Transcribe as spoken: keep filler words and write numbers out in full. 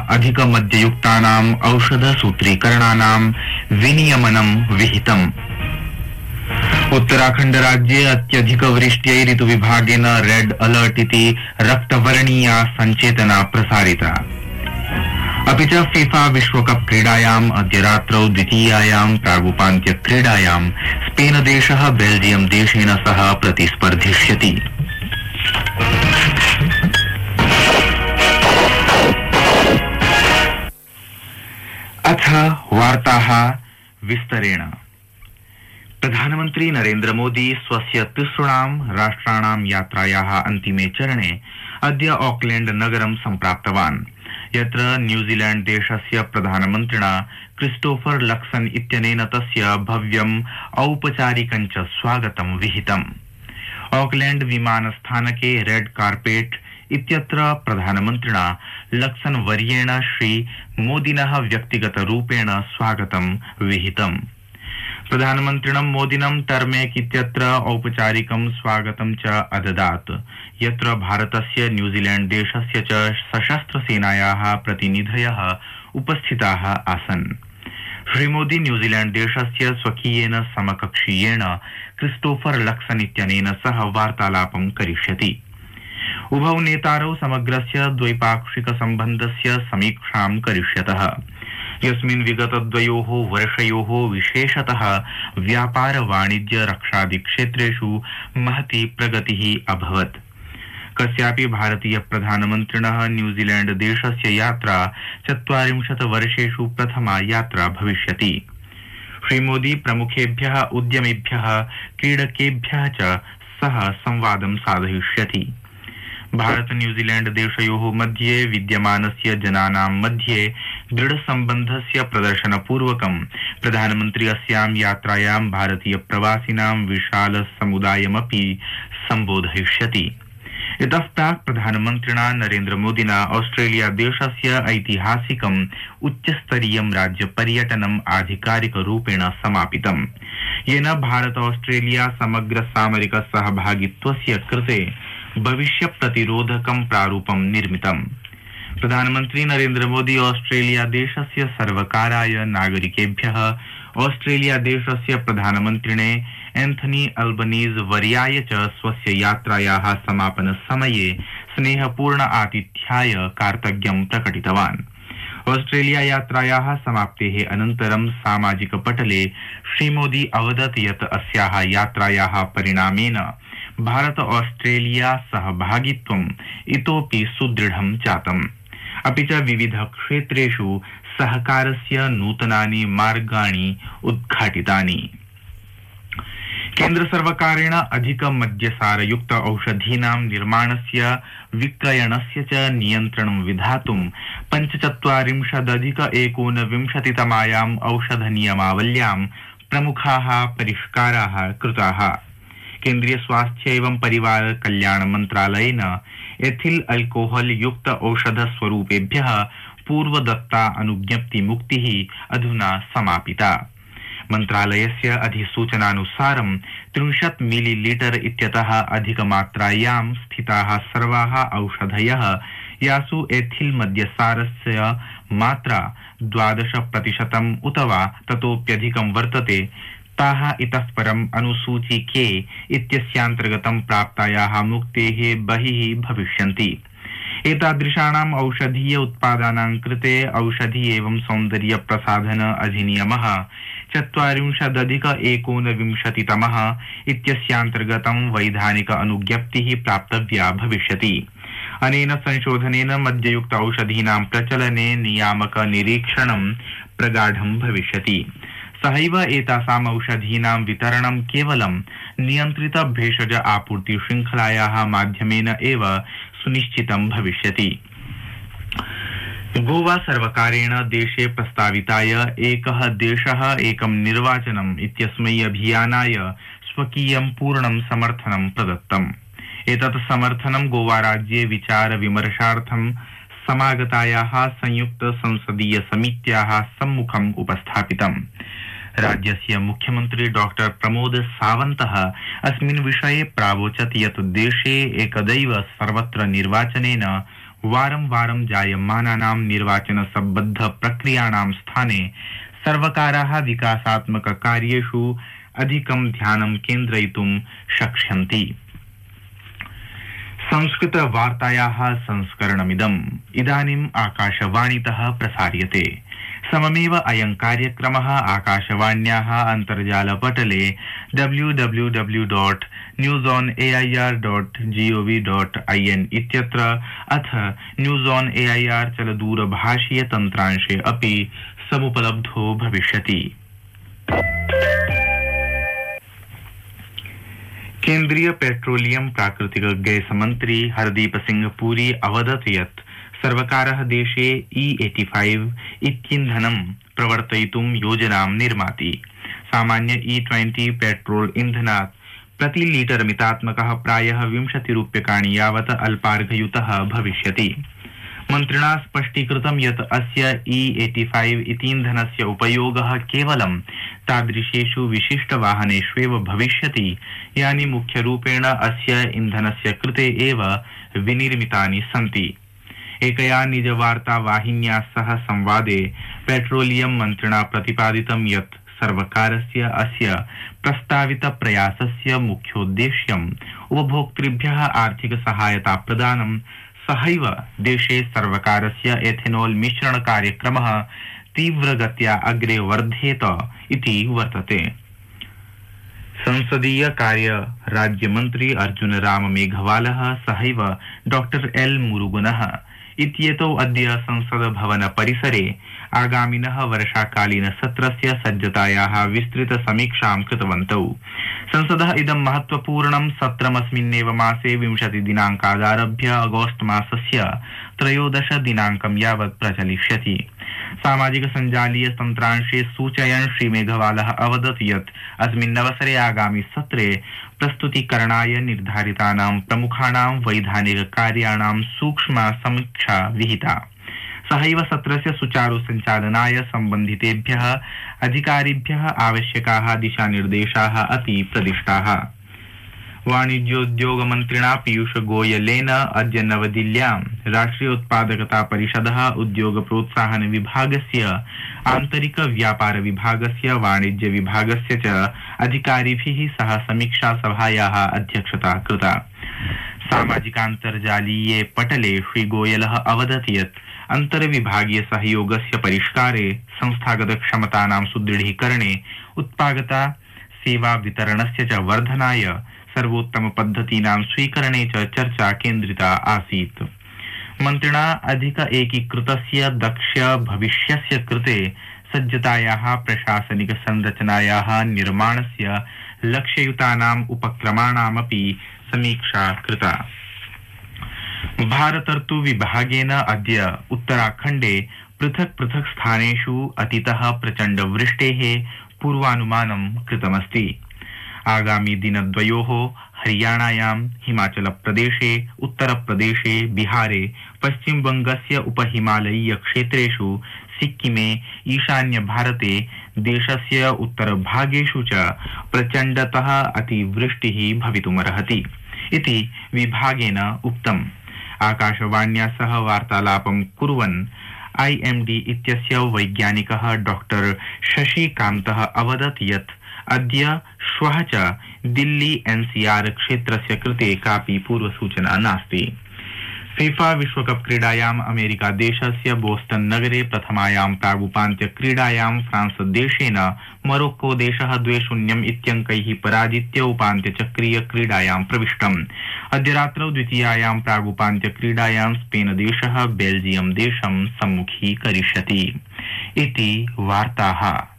अधिकमद्ययुक्तानाम् औषधसूत्रीकरणानां विनियमनं विहितम्। उत्तराखण्ड राज्ये अत्यधिकवृष्ट्यै ऋतुविभागेन red alert इति रक्तवर्णीया सञ्चेतना प्रसारिता। अपि च फीफा विश्वकप क्रीडायाम् अद्य रात्रौ द्वितीयायां प्रागुपान्त्य क्रीडायां स्पेन देशः बेल्जियम देशेन सह प्रतिस्पर्धिष्यति। अथ वार्ताः विस्तरेण। प्रधानमन्त्री नरेन्द्र मोदी स्वस्य तिसृणां राष्ट्राणां यात्रायाः अन्तिमे चरणे अद्य ऑकलैंड नगरं सम्प्राप्तवान्, यत्र न्यूजीलैंड देशस्य प्रधानमन्त्रिणा क्रिस्टोफर लक्सन इत्यनेन तस्य भव्यम् औपचारिकं च स्वागतं विहितम्। ऑकलैंड विमानस्थानके रेड कार्पेट इत्यत्र प्रधानमन्त्रिणा लक्सन वर्येण श्री मोदिनः व्यक्तिगतरूपेण स्वागतं विहितम्। प्रधानमन्त्रिणं मोदिनं टर्मेक इत्यत्र औपचारिकं स्वागतं च अददात्, यत्र भारतस्य न्यूजीलैंड देशस्य च सशस्त्र सेनायाः प्रतिनिधयः उपस्थिताः आसन्। श्रीमोदी न्यूजीलैंड देशस्य स्वकीयेन समकक्षीयेण क्रिस्टोफर लक्सन इत्यनेन सह वार्तालापं करिष्यति। उभौ नेतारौ समग्रस्य द्वैपाक्षिक सम्बन्धस्य समीक्षां करिष्यतः, यस्मिन् विगतद्वयोः वर्षयोः विशेषतः व्यापार वाणिज्य रक्षादि क्षेत्रेषु महती प्रगतिः अभवत्। कस्यापि भारतीय प्रधानमन्त्रिणः न्यूजीलैंड देशस्य यात्रा चत्वारिंशत् वर्षेषु प्रथमा यात्रा भविष्यति। श्रीमोदी प्रमुखेभ्यः उद्यमिभ्यः क्रीडकेभ्यः च सह संवादं साधयिष्यति। भारत न्यूजीलैंड देशयोः मध्ये विद्यमानस्य जनानां मध्ये दृढसम्बन्धस्य प्रदर्शनपूर्वकं प्रधानमन्त्री अस्यां यात्रायां भारतीय प्रवासिनां विशाल समुदायमपि सम्बोधयिष्यति। इतः प्राक् प्रधानमन्त्रिणा नरेन्द्र मोदिना ऑस्ट्रेलिया देशस्य ऐतिहासिकम् उच्चस्तरीयं राज्यपर्यटनम् आधिकारिकरूपेण समापितम्, येन भारत ऑस्ट्रेलिया समग्र सामरिक सहभागित्वस्य कृते भविष्य प्रतिरोधकं प्रारूपं निर्मितम्। प्रधानमन्त्री नरेन्द्र मोदी ऑस्ट्रेलिया देशस्य सर्वकाराय, नागरिकेभ्यः ऑस्ट्रेलिया देशस्य प्रधानमन्त्रिणे एंथनी अल्बनीज वर्याय च स्वस्य यात्रायाः समापन समये स्नेहपूर्ण आतिथ्याय कार्तज्ञं प्रकटितवान्। ऑस्ट्रेलिया यात्रायाः समाप्तेः अनन्तरं सामाजिक पटले श्रीमोदी अवदत् यत् अस्याः यात्रायाः परिणामेन भारत ऑस्ट्रेलिया सहभागित्वम् इतोपि सुदृढं जातम्, अपि च विविध क्षेत्रेषु सहकारस्य नूतनानि मार्गाणि उद्घाटितानि। केन्द्र सर्वकारेण अधिक मद्यसारयुक्त औषधीनां निर्माणस्य, विक्रयणस्य च नियन्त्रणं विधातुं पञ्चचत्वारिंशदधिक एकोनविंशतितमायाम् औषधनियमावल्यां प्रमुखाः परिष्काराः कृताः। केन्द्रीय स्वास्थ्य एवं परिवार कल्याण मंत्रालयेन एथिल अल्कोहल युक्त औषध स्वरूपेभ्यः पूर्वदत्ता अनुज्ञप्ति मुक्तिः अधुना समापिता। मंत्रालयस्य अधिसूचनानुसारं त्रिंशत् मिलीलीटर इत्यतः अधिकमात्रायां स्थिताः सर्वाः औषधयः, यासु एथिल मद्यसारस्य मात्रा द्वादश प्रतिशतम् उत वा ततोप्यधिकं वर्तते, ताः इतः परम् अनुसूची के इत्यस्यान्तर्गतं प्राप्तायाः मुक्तेः बहिः भविष्यन्ति। एतादृशानाम् औषधीय उत्पादानां कृते औषधि एवं सौन्दर्य प्रसाधन अधिनियमः चत्वारिंशदधिक एकोनविंशतितमः इत्यस्यान्तर्गतं वैधानिक अनुज्ञप्तिः प्राप्तव्या भविष्यति। अनेन संशोधनेन मद्ययुक्त औषधीनां प्रचलने नियामक निरीक्षणं प्रगाढं भविष्यति। सहैव एतासाम् औषधीनां वितरणं केवलं नियन्त्रित भेषज आपूर्ति श्रृंखलायाः माध्यमेन एव सुनिश्चितं भविष्यति। गोवा सर्वकारेण देशे प्रस्ताविताय एकः देशः एकं निर्वाचनम् इत्यस्मै अभियानाय स्वकीयं पूर्णं समर्थनं प्रदत्तम्। एतत् समर्थनं गोवा राज्ये विचार विमर्शार्थं समागतायाः संयुक्त संसदीय समित्याः सम्मुखम् उपस्थापितम्। राज्यस्य मुख्यमंत्री डॉक्टर प्रमोद सावन्तः अस्मिन् विषये प्रावोचत् यत् देशे एकदैव सर्वत्र निर्वाचनेन वारं वारं जायमानानां निर्वाचनसम्बद्ध प्रक्रियाणां स्थाने सर्वकाराः विकासात्मक कार्येषु अधिकं ध्यानं केन्द्रयितुं शक्ष्यन्ति। संस्कृत वार्तायाः संस्करणमिदम् इदानीम् आकाशवाणीतः प्रसार्यते। सममेव अयं कार्यक्रमः आकाशवाण्याः अन्तर्जालपटले W W W dot news on A I R dot gov dot I N इत्यत्र अथ news on A I R चलदूरभाषीय तन्त्रांशे अपि समुपलब्धो भविष्यति। केन्द्रीय पेट्रोलियम प्राकृतिक गैस मंत्री हरदीप सिंह पुरी अवदत् यत् सर्वकारः देशे ई पचासी इत्यीन्धनं प्रवर्तयितुं योजनां निर्माति। सामान्य ई बीस पेट्रोल ईन्धनात् प्रति लीटर मितात्मकः प्रायः विंशति रूप्यकाणि यावत् अल्पार्घयुतः भविष्यति। मन्त्रिणा स्पष्टीकृतं यत् अस्य ई पचासी इतीन्धनस्य उपयोगः केवलं तादृशेषु विशिष्टवाहनेष्वेव भविष्यति यानि मुख्यरूपेण अस्य ईन्धनस्य कृते एव विनिर्मितानि सन्ति। एकया निजवार्तावाहिन्या सह संवादे पेट्रोलियम मन्त्रिणा प्रतिपादितं यत् सर्वकारस्य अस्य प्रस्तावित प्रयासस्य मुख्योद्देश्यम् उपभोक्तृभ्यः आर्थिक सहायता प्रदानं सहैव देशे सर्वकारस्य एथेनॉल मिश्रण कार्यक्रमः तीव्रगत्या अग्रे वर्धेत इति वर्तते। संसदीय कार्य राज्यमन्त्री अर्जुन राम मेघवालः सहैव डॉक्टर एल मुरुगनः इत्येतौ अद्य संसद भवन परिसरे आगामिनः वर्षाकालीन सत्रस्य सज्जतायाः विस्तृत समीक्षां कृतवन्तौ। संसदः इदं महत्वपूर्णं सत्रमस्मिन्नेव मासे विंशति दिनाङ्कादारभ्य अगस्त मासस्य त्रयोदश दिनाङ्कं यावत् प्रचलिष्यति। सामाजिक संजालीय तन्त्रांशे सूचयन् श्री मेघवालः अवदत् यत् अस्मिन् अवसरे आगामि सत्रे प्रस्तुतीकरणाय निर्धारितानां प्रमुखाणां वैधानिक कार्याणां सूक्ष्मा समीक्षा विहिता। सहैव सत्रस्य सुचारु सञ्चालनाय सम्बन्धितेभ्यः अधिकारिभ्यः आवश्यकाः दिशानिर्देशाः अपि प्रदिष्टाः। वाणिज्योद्योग मन्त्रिणा पीयूष गोयलेन अद्य नवदिल्ल्यां राष्ट्रिय उत्पादकता परिषदः उद्योग प्रोत्साहन विभागस्य आन्तरिक व्यापार विभागस्य वाणिज्य विभागस्य च अधिकारिभिः सह समीक्षा सभायाः अध्यक्षता कृता। सामाजिकान्तर्जालीये पटले श्री गोयलः अवदत् यत् अन्तर्विभागीय सहयोगस्य परिष्कारे संस्थागत क्षमतानां सुदृढीकरणे उत्पादकता सेवा वितरणस्य च वर्धनाय सर्वोत्तम पद्धतीनां स्वीकरणे च चर्चा केन्द्रिता आसीत्। मन्त्रिणा अधिक एकीकृतस्य दक्ष भविष्यस्य कृते सज्जतायाः प्रशासनिक संरचनायाः निर्माणस्य लक्ष्ययुतानाम् उपक्रमाणामपि समीक्षा कृता। भारतर्तु विभागेन अद्य उत्तराखण्डे पृथक् पृथक् स्थानेषु अतितः प्रचण्ड वृष्टेः पूर्वानुमानं कृतमस्ति। आगामी दिनद्वयोः हरियाणायां हिमाचलप्रदेशे उत्तरप्रदेशे बिहारे पश्चिमबंगस्य उपहिमालयीय क्षेत्रेषु सिक्किमे ईशान्य भारते देशस्य उत्तरभागेषु च प्रचण्डतः अतिवृष्टिः भवितुमर्हति इति विभागेन उक्तम्। आकाशवाण्या सह वार्तालापं कुर्वन् आई एम डी इत्यस्य वैज्ञानिकः डॉक्टर शशिकान्तः अवदत् यत् अद्य श्वः च दिल्ली एन सी आर क्षेत्रस्य कृते कापि पूर्वसूचना नास्ति। फीफा विश्वकप क्रीडायाम् अमेरिका देशस्य बोस्टन नगरे प्रथमायां प्रागुपान्त्य क्रीडायां फ्रांस देशेन मोरोक्को देशः द्वे शून्यम् इत्यङ्कैः पराजित्य उपान्त्यचक्रीय क्रीडायां प्रविष्टम्। अद्य रात्रौ द्वितीयायां प्रागुपान्त्य क्रीडायां स्पेन देशः बेल्जियम देशं सम्मुखीकरिष्यति। इति वार्ताः।